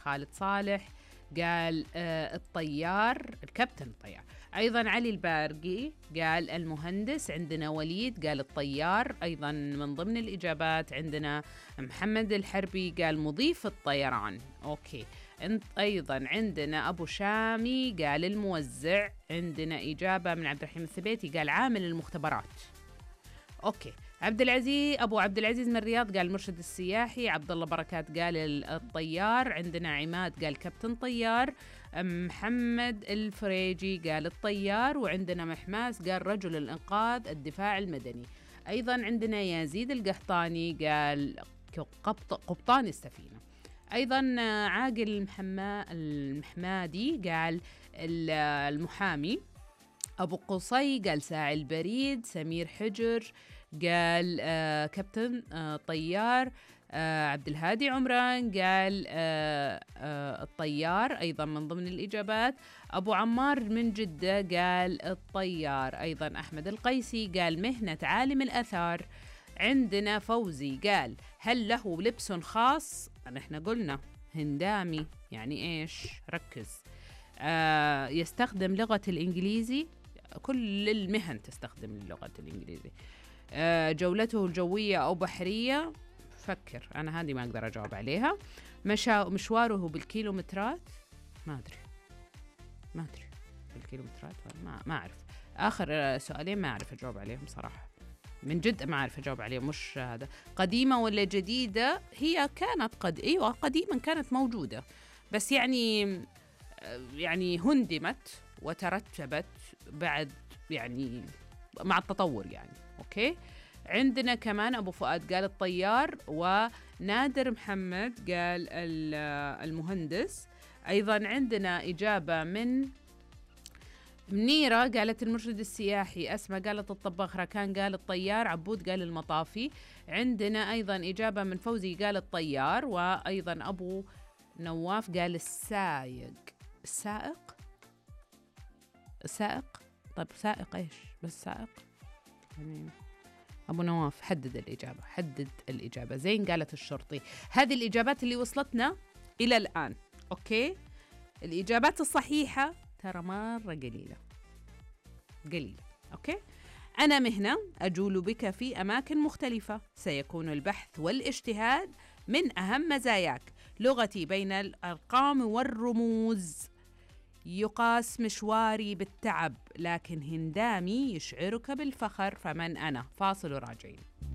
خالد صالح قال الطيار، الكابتن الطيار. أيضا علي البارقي قال المهندس. عندنا وليد قال الطيار أيضا من ضمن الإجابات. عندنا محمد الحربي قال مضيف الطيران. أوكي. أيضا عندنا أبو شامي قال الموزع. عندنا إجابة من عبد الرحيم الثبيتي قال عامل المختبرات. أوكي. أبو عبد العزيز من الرياض قال المرشد السياحي. عبد الله بركات قال الطيار. عندنا عماد قال كابتن طيار. محمد الفريجي قال الطيار. وعندنا محماس قال رجل الإنقاذ الدفاع المدني. أيضا عندنا يزيد القحطاني قال قبطان السفينة. أيضا عاقل المحمادي قال المحامي. أبو قصي قال ساعي البريد. سمير حجر قال كابتن طيار. عبد الهادي عمران قال الطيار أيضا من ضمن الإجابات. أبو عمار من جدة قال الطيار. أيضا أحمد القيسي قال مهنة عالم الأثار. عندنا فوزي قال هل له لبس خاص؟ نحن قلنا هندامي. يعني إيش؟ ركز. يستخدم لغة الإنجليزي. كل المهن تستخدم اللغة الإنجليزي. جولته الجوية أو بحرية. فكر، أنا هذه ما أقدر أجاوب عليها. مشواره بالكيلومترات. ما أدري بالكيلومترات ما أعرف. آخر سؤالين ما أعرف أجاوب عليهم صراحة، من جد ما أعرف أجاوب عليهم. مش هذا قديمة ولا جديدة؟ هي كانت أيوة قديما كانت موجودة، بس يعني هندمت وترتبت بعد يعني مع التطور يعني. أوكي. عندنا كمان أبو فؤاد قال الطيار. ونادر محمد قال المهندس. أيضا عندنا إجابة من منيرة قالت المرشد السياحي. أسماء قالت الطباخ. ركان قال الطيار. عبود قال المطافي. عندنا أيضا إجابة من فوزي قال الطيار. وأيضا أبو نواف قال السائق. طيب سائق إيش؟ بس سائق يعني. أبو نواف حدد الإجابة. زين قالت الشرطي. هذه الإجابات اللي وصلتنا إلى الآن. أوكي. الإجابات الصحيحة ترى مرة قليلة. أوكي. أنا مهنة أجول بك في أماكن مختلفة. سيكون البحث والاجتهاد من أهم مزاياك. لغتي بين الأرقام والرموز. يقاس مشواري بالتعب، لكن هندامي يشعرك بالفخر. فمن أنا؟ فاصل وراجعين.